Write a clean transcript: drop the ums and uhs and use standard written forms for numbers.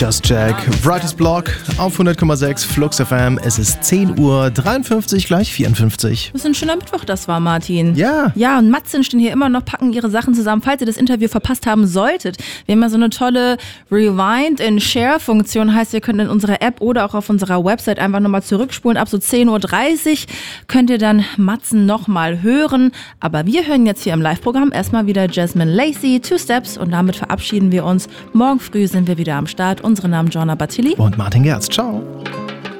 Just Jack, Brightest Block auf 100,6 Flux FM. Es ist 10:53 Uhr, gleich 54. Das ist ein schöner Mittwoch, das war, Martin. Ja. Ja, und Matzen stehen hier immer noch, packen ihre Sachen zusammen, falls ihr das Interview verpasst haben solltet. Wir haben ja so eine tolle Rewind-and-Share-Funktion, heißt, ihr könnt in unserer App oder auch auf unserer Website einfach nochmal zurückspulen. Ab so 10:30 Uhr könnt ihr dann Matzen nochmal hören. Aber wir hören jetzt hier im Live-Programm erstmal wieder Jasmine Lacey, Two Steps, und damit verabschieden wir uns. Morgen früh sind wir wieder am Start. Unsere Namen Joanna Battili und Martin Gerz. Ciao.